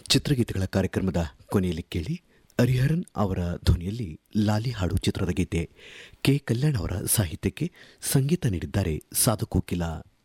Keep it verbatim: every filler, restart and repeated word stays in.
ಚಿತ್ರಗೀತೆಗಳ ಕಾರ್ಯಕ್ರಮದ ಕೊನೆಯಲ್ಲಿ ಕೇಳಿ ಹರಿಹರನ್ ಅವರ ಧ್ವನಿಯಲ್ಲಿ ಲಾಲಿ ಹಾಡು ಚಿತ್ರದ ಗೀತೆ. ಕೆ ಕಲ್ಯಾಣ್ ಅವರ ಸಾಹಿತ್ಯಕ್ಕೆ ಸಂಗೀತ ನೀಡಿದ್ದಾರೆ ಸಾಧು ಕೋಕಿಲ.